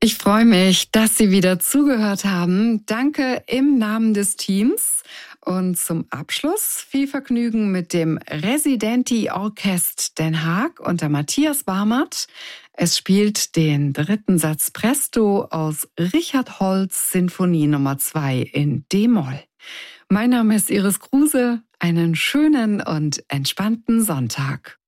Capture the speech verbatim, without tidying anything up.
Ich freue mich, dass Sie wieder zugehört haben. Danke im Namen des Teams. Und zum Abschluss viel Vergnügen mit dem Residenti Orchest Den Haag unter Matthias Barmert. Es spielt den dritten Satz Presto aus Richard Holz Sinfonie Nummer zwei in D-Moll. Mein Name ist Iris Kruse. Einen schönen und entspannten Sonntag.